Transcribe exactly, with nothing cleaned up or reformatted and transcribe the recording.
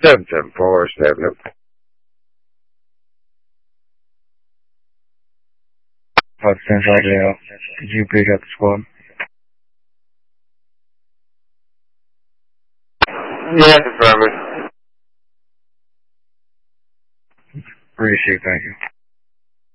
seven seven four, seven up. Five Central Jail. Could you pick up the squad? Yeah, affirmative. Appreciate it, thank you.